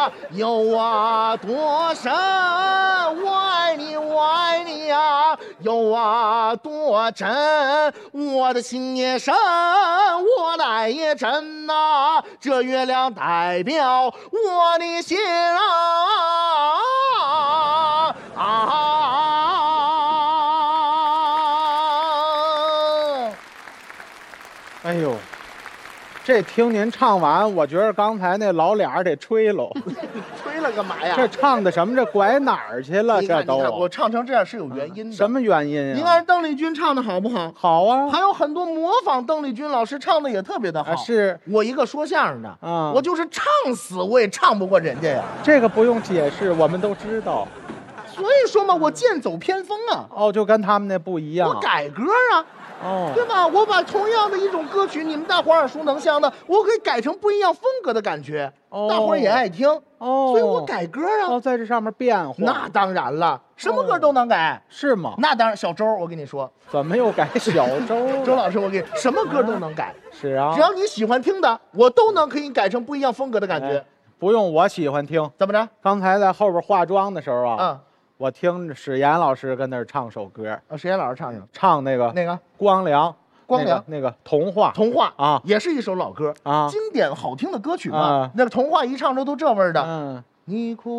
呀，有啊多深，我爱你，我爱你呀，有啊多真，我的心也深，我的爱也真呐，这月亮代表我的心哎呦，这听您唱完，我觉得刚才那老脸儿得吹喽。 吹了干嘛呀？ 这唱的什么？这拐哪儿去了？ 你看这都我唱成这样是有原因的。 什么原因你啊？ 看邓丽君唱的好不好？ 好啊， 还有很多模仿邓丽君老师唱的也特别的好。 是我一个说相声的， 啊我就是唱死我也唱不过人家呀。 这个不用解释，我们都知道。 所以说嘛，我剑走偏锋啊， 哦，就跟他们那不一样。 我改歌啊， 哦， 对吧？我把同样的一种歌曲，你们大伙儿耳熟能详的，我可以改成不一样风格的感觉， 哦大伙儿也爱听。 哦， 所以我改歌啊。 哦，在这上面变化。 那当然了，什么歌都能改。 是吗？ 那当然，小周，我跟你说， 怎么又改小周？ 周老师，我给你什么歌都能改， 是啊， 只要你喜欢听的，我都能可以改成不一样风格的感觉。 不用我喜欢听。 怎么着？ 刚才在后边化妆的时候啊， 啊， 我听史岩老师跟那儿唱首歌， 石岩老师唱什么？ 唱那个那个光良， 光良那个童话童话啊也是一首老歌啊经典好听的歌曲嘛。 啊那个童话一唱出都这味儿的。 嗯。 你哭。